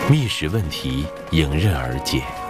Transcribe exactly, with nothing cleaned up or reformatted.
觅食问题迎刃而解。